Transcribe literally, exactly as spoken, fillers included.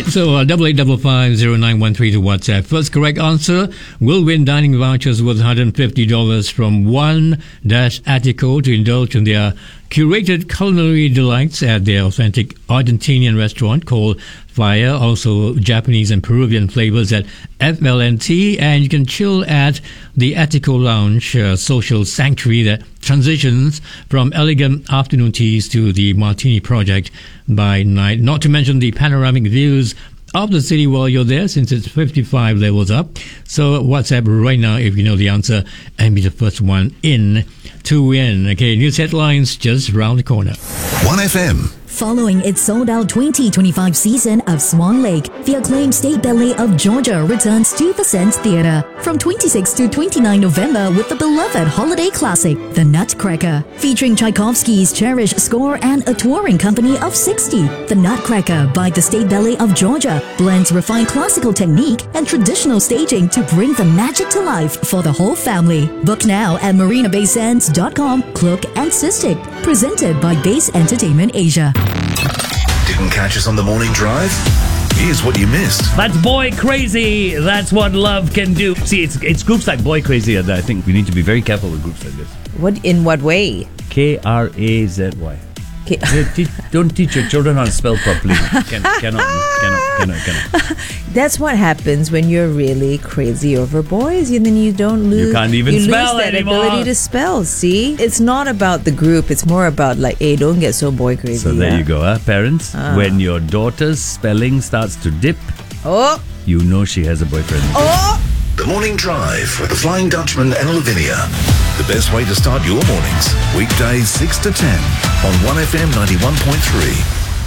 right, so uh, double eight double five zero nine one three to WhatsApp. First correct answer will win dining vouchers worth one hundred fifty dollars from One Dash Attico to indulge in their curated culinary delights at their authentic Argentinian restaurant called Fire. Also Japanese and Peruvian flavors at F L N T, and you can chill at the Attico Lounge, uh, social sanctuary that transitions from elegant afternoon teas to the Martini Project by night. Not to mention the panoramic views of the city while you're there, since it's fifty-five levels up. So WhatsApp right now if you know the answer and be the first one in to win. Okay, news headlines just round the corner. one F M. Following its sold-out twenty twenty-five season of Swan Lake, the acclaimed State Ballet of Georgia returns to the Sands Theatre from twenty-sixth to twenty-ninth November with the beloved holiday classic, The Nutcracker, featuring Tchaikovsky's cherished score and a touring company of sixty. The Nutcracker by the State Ballet of Georgia blends refined classical technique and traditional staging to bring the magic to life for the whole family. Book now at marina bay sands dot com. Cloak and Cystic, presented by Base Entertainment Asia. Didn't catch us on the morning drive? Here's what you missed. That's Boy Crazy. That's what love can do. See, it's it's groups like Boy Crazy that I think we need to be very careful with groups like this. What in what way? K R A Z Y. K- Don't teach your children how to spell properly. Can, cannot, cannot, cannot, cannot. That's what happens when you're really crazy over boys, and then you don't lose. You can't even you spell lose that anymore. ability to spell. See, it's not about the group. It's more about like, hey, don't get so boy crazy. So there yeah? you go, huh, parents. Ah. When your daughter's spelling starts to dip, Oh, you know she has a boyfriend. oh. The Morning Drive with the Flying Dutchman and Lavinia. The best way to start your mornings. Weekdays six to ten on one F M ninety-one point three.